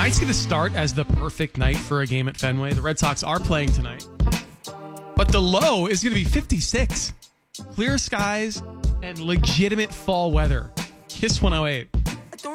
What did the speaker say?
Tonight's going to start as the perfect night for a game at Fenway. The Red Sox are playing tonight. But the low is going to be 56. Clear skies and legitimate fall weather. Kiss 108.